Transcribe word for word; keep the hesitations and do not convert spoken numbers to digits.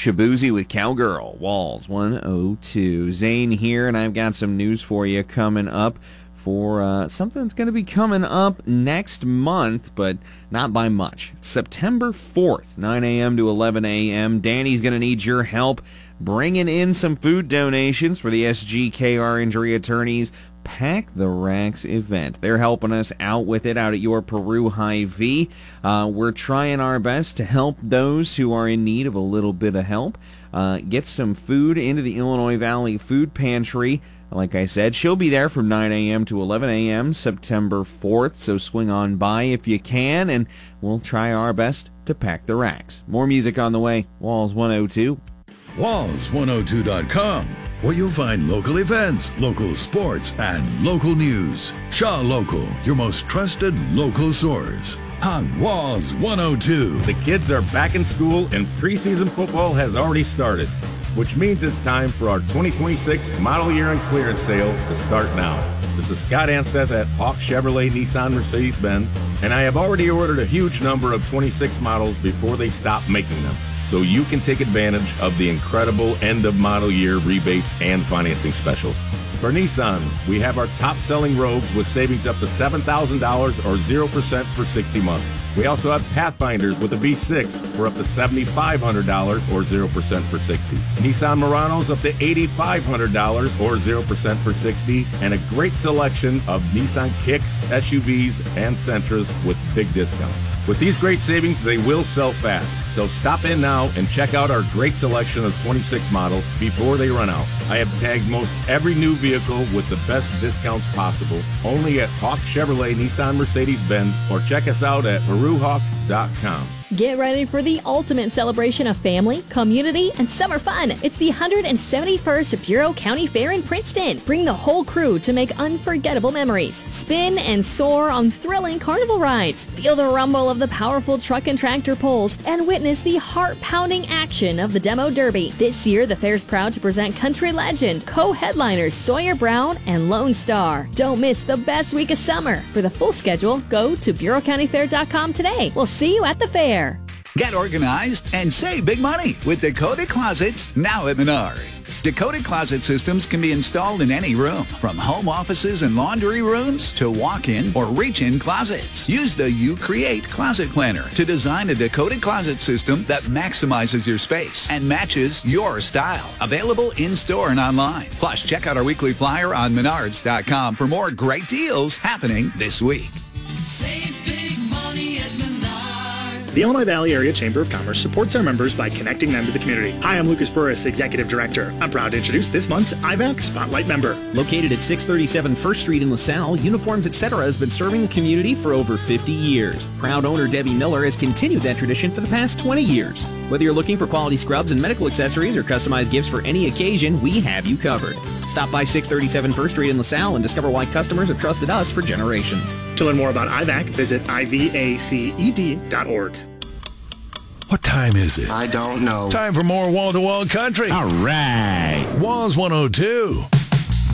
Shabuzi with Cowgirl, Walls one oh two. Zane here, and I've got some news for you coming up for uh, something that's going to be coming up next month, but not by much. September fourth, nine a.m. to eleven a.m. Danny's going to need your help bringing in some food donations for the S G K R Injury Attorneys Pack the Racks event. They're helping us out with it out at your Peru Hy-Vee. Uh, we're trying our best to help those who are in need of a little bit of help. Uh, get some food into the Illinois Valley Food Pantry. Like I said, she'll be there from nine a.m. to eleven a.m. September fourth, so swing on by if you can, and we'll try our best to pack the racks. More music on the way. Walls one oh two. Walls one oh two dot com, where you'll find local events, local sports, and local news. Shaw Local, your most trusted local source. On Walls one oh two. The kids are back in school and preseason football has already started, which means it's time for our twenty twenty-six model year and clearance sale to start now. This is Scott Ansteth at Hawk Chevrolet Nissan Mercedes-Benz, and I have already ordered a huge number of twenty-six models before they stop making them, so you can take advantage of the incredible end-of-model year rebates and financing specials. For Nissan, we have our top-selling Rogues with savings up to seven thousand dollars or zero percent for sixty months. We also have Pathfinders with a V six for up to seven thousand five hundred dollars or zero percent for sixty. Nissan Muranos up to eight thousand five hundred dollars or zero percent for sixty, and a great selection of Nissan Kicks, S U Vs, and Sentras with big discounts. With these great savings, they will sell fast. So stop in now and check out our great selection of twenty-six models before they run out. I have tagged most every new vehicle with the best discounts possible, only at Hawk Chevrolet Nissan Mercedes-Benz, or check us out at peru hawk dot com. Get ready for the ultimate celebration of family, community, and summer fun. It's the one hundred seventy-first Bureau County Fair in Princeton. Bring the whole crew to make unforgettable memories. Spin and soar on thrilling carnival rides. Feel the rumble of the powerful truck and tractor pulls, and witness the heart-pounding action of the Demo Derby. This year, the fair's proud to present country legend, co-headliners Sawyer Brown and Lone Star. Don't miss the best week of summer. For the full schedule, go to bureau county fair dot com today. We'll see you at the fair. Get organized and save big money with Dakota Closets, now at Menards. Dakota Closet systems can be installed in any room, from home offices and laundry rooms to walk-in or reach-in closets. Use the You Create Closet Planner to design a Dakota Closet system that maximizes your space and matches your style. Available in-store and online. Plus, check out our weekly flyer on menards dot com for more great deals happening this week. Save big money at Menards. The Illinois Valley Area Chamber of Commerce supports our members by connecting them to the community. Hi, I'm Lucas Burris, Executive Director. I'm proud to introduce this month's I V A C Spotlight member. Located at six thirty-seven First Street in LaSalle, Uniforms et cetera has been serving the community for over fifty years. Proud owner Debbie Miller has continued that tradition for the past twenty years. Whether you're looking for quality scrubs and medical accessories or customized gifts for any occasion, we have you covered. Stop by six thirty-seven First Street in LaSalle and discover why customers have trusted us for generations. To learn more about I V A C, visit I V A C E D dot org. What time is it? I don't know. Time for more wall-to-wall country. All right. Walls one oh two.